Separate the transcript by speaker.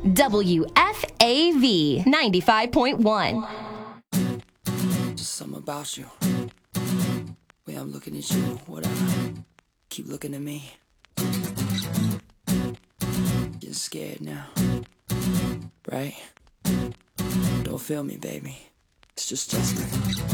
Speaker 1: WFAV 95.1.
Speaker 2: Just something about you. Way I'm looking at you, whatever. Keep looking at me. Getting scared now. Right? Don't feel me, baby. It's just Justin.